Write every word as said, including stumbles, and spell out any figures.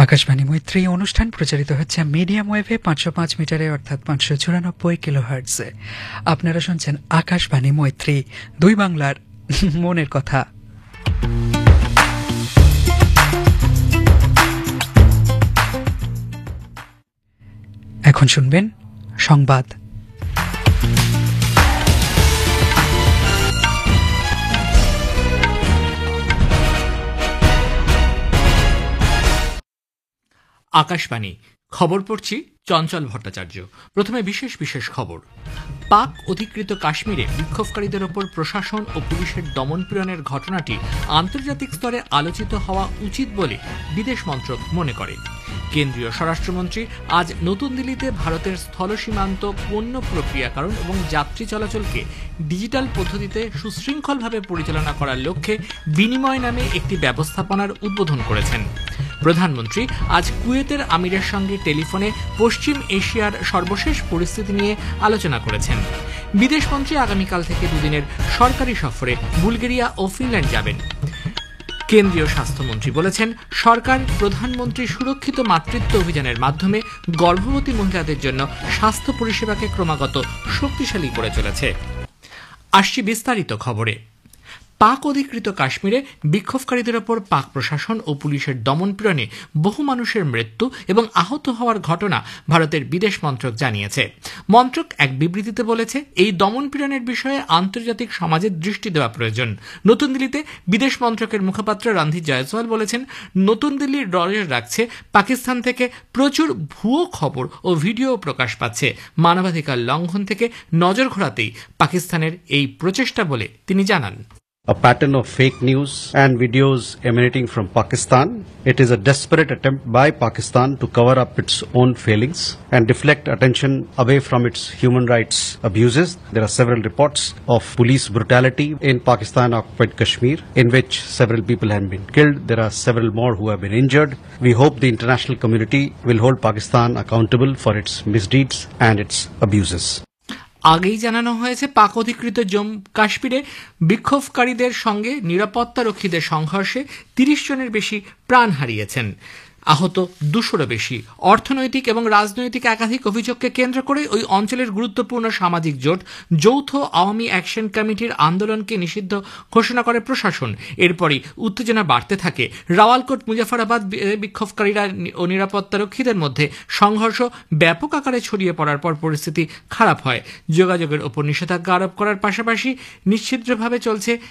আকাশবাণী মৈত্রী অনুষ্ঠান প্রচারিত হচ্ছে মিডিয়াম ওয়েভে পাঁচশো পাঁচ মিটারে অর্থাৎ পাঁচশো চুরানব্বই কিলো হার্টজে। আপনারা শুনছেন আকাশবাণী মৈত্রী, দুই বাংলার মনের কথা। এখন শুনবেন সংবাদ। আকাশবাণী খবর পড়ছি চঞ্চল ভট্টাচার্য। প্রথমে বিশেষ বিশেষ খবর। পাক অধিকৃত কাশ্মীরে বিক্ষোভকারীদের ওপর প্রশাসন ও পুলিশের দমনপীড়নের ঘটনাটি আন্তর্জাতিক স্তরে আলোচিত হওয়া উচিত বলে বিদেশ মন্ত্রক মনে করে। কেন্দ্রীয় স্বরাষ্ট্রমন্ত্রী আজ নতুন দিল্লিতে ভারতের স্থল সীমান্ত পণ্য প্রক্রিয়াকরণ এবং যাত্রী চলাচলকে ডিজিটাল পদ্ধতিতে সুশৃঙ্খলভাবে পরিচালনা করার লক্ষ্যে বিনিময় নামে একটি ব্যবস্থাপনার উদ্বোধন করেছেন। প্রধানমন্ত্রী আজ কুয়েতের আমিরের সঙ্গে টেলিফোনে পশ্চিম এশিয়ার সর্বশেষ পরিস্থিতি নিয়ে আলোচনা করেছেন। বিদেশমন্ত্রী আগামীকাল থেকে দুদিনের সরকারি সফরে বুলগেরিয়া ও ফিনল্যান্ড যাবেন। কেন্দ্রীয় স্বাস্থ্যমন্ত্রী বলেছেন, সরকার প্রধানমন্ত্রী সুরক্ষিত মাতৃত্ব অভিযানের মাধ্যমে গর্ভবতী মহিলাদের জন্য স্বাস্থ্য পরিষেবাকে ক্রমাগত শক্তিশালী করে চলেছে। আসছি বিস্তারিত খবরে। পাক অধিকৃত কাশ্মীরে বিক্ষোভকারীদের ওপর পাক প্রশাসন ও পুলিশের দমনপীড়নে বহু মানুষের মৃত্যু এবং আহত হওয়ার ঘটনা ভারতের বিদেশ মন্ত্রক জানিয়েছে। মন্ত্রক এক বিবৃতিতে বলেছে, এই দমনপীড়নের বিষয়ে আন্তর্জাতিক সমাজের দৃষ্টি দেওয়া প্রয়োজন। নতুন দিল্লিতে বিদেশ মন্ত্রকের মুখপাত্র রণধীর জয়সওয়াল বলেছেন, নতুন দিল্লি নজর রাখছে পাকিস্তান থেকে প্রচুর ভুয়ো খবর ও ভিডিও প্রকাশ পাচ্ছে। মানবাধিকার লঙ্ঘন থেকে নজর ঘোরাতেই পাকিস্তানের এই প্রচেষ্টা বলে তিনি জানান। A pattern of fake news and videos emanating from Pakistan. It is a desperate attempt by Pakistan to cover up its own failings and deflect attention away from its human rights abuses. There are several reports of police brutality in Pakistan-occupied Kashmir, in which several people have been killed. There are several more who have been injured. We hope the international community will hold Pakistan accountable for its misdeeds and its abuses. আগেই জানানো হয়েছে, পাক অধিকৃত জম্মু কাশ্মীরে বিক্ষোভকারীদের সঙ্গে নিরাপত্তারক্ষীদের সংঘর্ষে তিরিশ জনের বেশি প্রাণ হারিয়েছেন, আহত দুশোরও বেশি। অর্থনৈতিক এবং রাজনৈতিক একাধিক অভিযোগকে কেন্দ্র করে ওই অঞ্চলের গুরুত্বপূর্ণ সামাজিক জোট যৌথ আওয়ামী অ্যাকশন কমিটির আন্দোলনকে নিষিদ্ধ ঘোষণা করে প্রশাসন। এরপরই উত্তেজনা বাড়তে থাকে। রাওয়ালকোট মুজাফরাবাদ বিক্ষোভকারীরা ও নিরাপত্তারক্ষীদের মধ্যে সংঘর্ষ ব্যাপক আকারে ছড়িয়ে পড়ার পর পরিস্থিতি খারাপ হয়। যোগাযোগের ওপর নিষেধাজ্ঞা আরোপ করার পাশাপাশি নিশ্ছিদ্রভাবে চলছে